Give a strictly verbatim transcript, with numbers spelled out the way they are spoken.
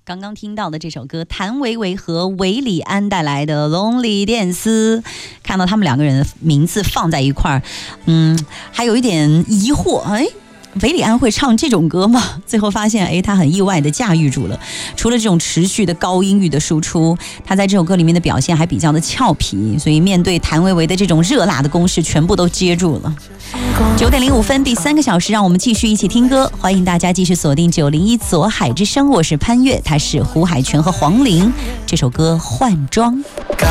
刚刚听到的这首歌，谭维维和韦礼安带来的《Lonely Dance》，看到他们两个人的名字放在一块儿，嗯，还有一点疑惑，哎。韦礼安会唱这种歌吗？最后发现，哎，他很意外的驾驭住了。除了这种持续的高音域的输出，他在这首歌里面的表现还比较的俏皮，所以面对谭维维的这种热辣的攻势，全部都接住了。九点零五分，第三个小时，让我们继续一起听歌。欢迎大家继续锁定九零一左海之声，我是潘越，他是胡海泉和黄龄。这首歌《换装》。